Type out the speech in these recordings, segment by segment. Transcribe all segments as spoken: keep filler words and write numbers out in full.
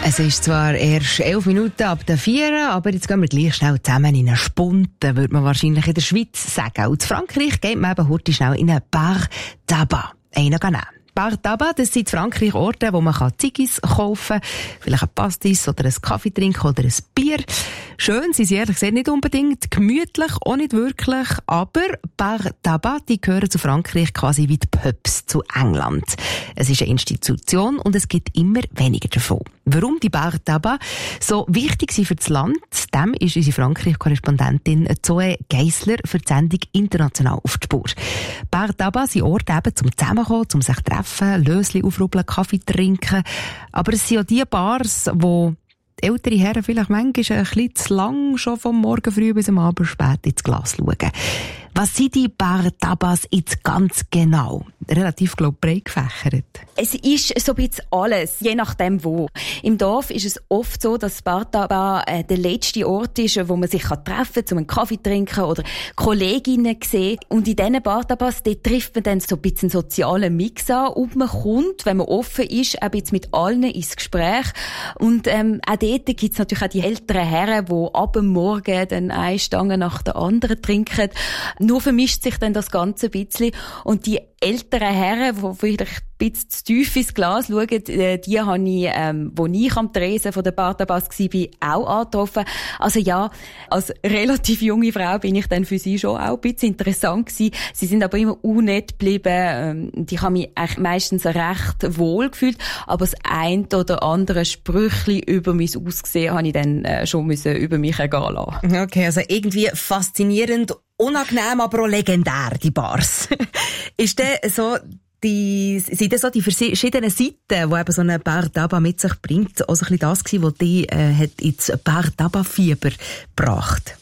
Es ist zwar erst elf Minuten ab der vier, aber jetzt gehen wir gleich schnell zusammen in eine Spunte, würde man wahrscheinlich in der Schweiz sagen. Und in Frankreich geht man eben heute schnell in einen Bar Tabac. Einen nehmen. Bar Tabac, das sind in Frankreich Orte, wo man Ziggis kaufen kann, vielleicht ein Pastis oder einen Kaffee trinken oder ein Bier. Schön sind sie ehrlich gesagt nicht unbedingt, gemütlich auch nicht wirklich, aber Bar Tabac, die gehören zu Frankreich quasi wie die Pubs zu England. Es ist eine Institution und es gibt immer weniger davon. Warum die Bar Tabac so wichtig sind für das Land, dem ist unsere Frankreich-Korrespondentin Zoe Geisler für die Sendung international auf die Spur. Bar Tabac sind Orte eben zum Zusammenkommen, zum sich treffen, Lösli aufrubbeln, Kaffee trinken. Aber es sind auch die Bars, wo die ältere Herren vielleicht manchmal ein bisschen zu lang schon vom Morgen früh bis am Abend spät ins Glas schauen. Was sind die Bar Tabacs jetzt ganz genau? Relativ, glaube ich, breit gefächert. Es ist so ein bisschen alles, je nachdem wo. Im Dorf ist es oft so, dass Bar Tabac äh, der letzte Ort ist, wo man sich kann treffen kann, um einen Kaffee trinken oder Kolleginnen sehen. Und in diesen Bar Tabacs, dort trifft man dann so ein bisschen einen sozialen Mix an und man kommt, wenn man offen ist, ein bisschen mit allen ins Gespräch. Und ähm, auch dort gibt es natürlich auch die älteren Herren, die ab dem Morgen dann eine Stange nach der anderen trinken. Nur vermischt sich dann das Ganze ein bisschen. Und die älteren Herren, die vielleicht ein bisschen zu tief ins Glas schauen, die habe ich, ähm, wo ich am Tresen von der Bar Tabac war, auch angetroffen. Also ja, als relativ junge Frau bin ich dann für sie schon auch ein bisschen interessant gewesen. Sie sind aber immer unnett geblieben. Ähm, ich habe mich eigentlich meistens recht wohl gefühlt, aber das ein oder andere Sprüchli über mein Aussehen habe ich dann äh, schon müssen über mich ergehen lassen. Okay, also irgendwie faszinierend, unangenehm, aber auch legendär, die Bars. Ist denn so die, sind das so die verschiedenen Seiten, die eben so eine Bar Tabac mit sich bringt, auch so ein bisschen das gewesen, was die äh, hat ins Bar Tabac-Fieber gebracht?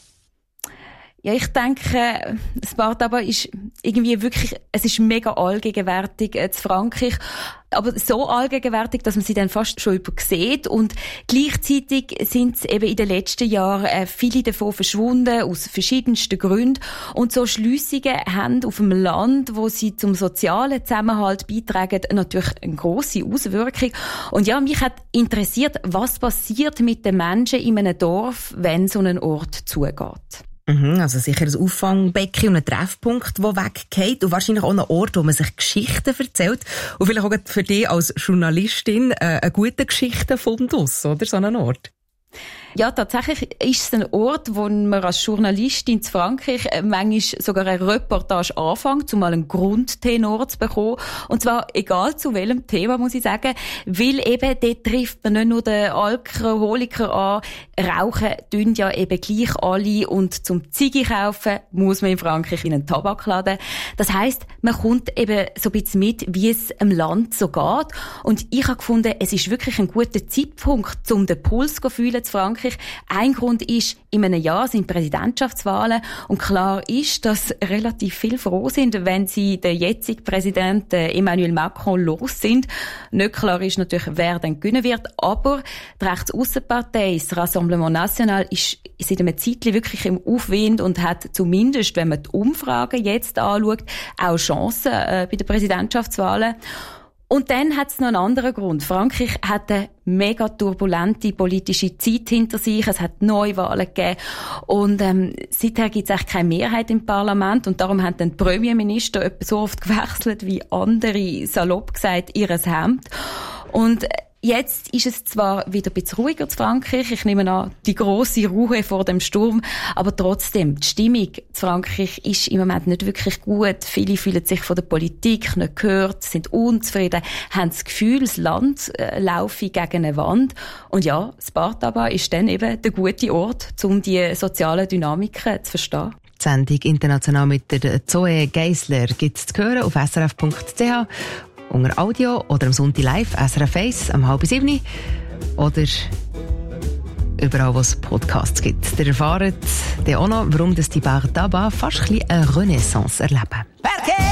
Ja, ich denke, das Bar Tabac ist irgendwie wirklich, es ist mega allgegenwärtig äh, zu Frankreich, aber so allgegenwärtig, dass man sie dann fast schon übersieht. Und gleichzeitig sind eben in den letzten Jahren äh, viele davon verschwunden, aus verschiedensten Gründen. Und so Schliessungen haben auf dem Land, wo sie zum sozialen Zusammenhalt beitragen, natürlich eine grosse Auswirkung. Und ja, mich hat interessiert, was passiert mit den Menschen in einem Dorf, wenn so ein Ort zugeht. Mhm, also sicher ein Auffangbecken und ein Treffpunkt, der weggeht und wahrscheinlich auch ein Ort, wo man sich Geschichten erzählt und vielleicht auch für dich als Journalistin äh, eine gute Geschichtenfundus, oder? So ein Ort. Ja, tatsächlich ist es ein Ort, wo man als Journalistin in Frankreich manchmal sogar eine Reportage anfängt, um mal einen Grundtenor zu bekommen. Und zwar egal zu welchem Thema, muss ich sagen, weil eben dort trifft man nicht nur den Alkoholiker an, rauchen tun ja eben gleich alle und zum Ziggi kaufen muss man in Frankreich in einen Tabakladen. Das heisst, man kommt eben so ein bisschen mit, wie es im Land so geht. Und ich habe gefunden, es ist wirklich ein guter Zeitpunkt, um den Puls zu fühlen zu Frankreich. Ein Grund ist, in einem Jahr sind Präsidentschaftswahlen und klar ist, dass relativ viele froh sind, wenn sie den jetzigen Präsidenten Emmanuel Macron los sind. Nicht klar ist natürlich, wer dann gewinnen wird, aber die Rechtsaussenpartei, das Rassemblement National, ist seit einem Zeitchen wirklich im Aufwind und hat zumindest, wenn man die Umfragen jetzt anschaut, auch Chancen äh, bei den Präsidentschaftswahlen. Und dann hat es noch einen anderen Grund. Frankreich hat eine mega turbulente politische Zeit hinter sich. Es hat Neuwahlen gegeben. Und ähm, seither gibt es eigentlich keine Mehrheit im Parlament. Und darum haben dann die Premierminister etwa so oft gewechselt, wie andere, salopp gesagt, ihres Hemd. Und jetzt ist es zwar wieder ein bisschen ruhiger zu Frankreich. Ich nehme an, die grosse Ruhe vor dem Sturm. Aber trotzdem, die Stimmung zu Frankreich ist im Moment nicht wirklich gut. Viele fühlen sich von der Politik nicht gehört, sind unzufrieden, haben das Gefühl, das Land äh, laufe gegen eine Wand. Und ja, das Bar Tabac ist dann eben der gute Ort, um die sozialen Dynamiken zu verstehen. Die Sendung international mit der Zoe Geisler gibt es zu hören auf s r f punkt c h. Unter Audio oder am Sonntag live, S R F eins, am halb sieben oder überall, wo es Podcasts gibt. Ihr erfahrt dann auch noch, warum das die Bar Tabac fast ein bisschen eine Renaissance erleben.